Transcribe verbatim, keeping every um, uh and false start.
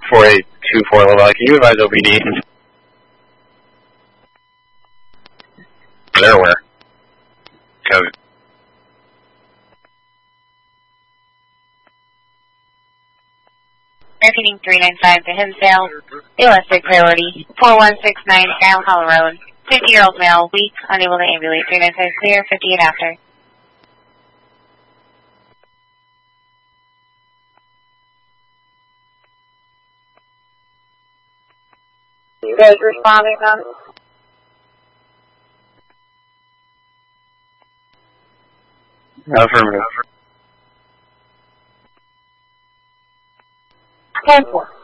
four eight two four level, can you advise O B D? There where? Code. Repeating three nine five to Hinsdale. Elastic priority. four one six nine Skyland Hollow Road. fifty-year-old male, weak, unable to ambulate. three nine five clear, fifty-eight after. You guys responding on? Affirmative. ten four.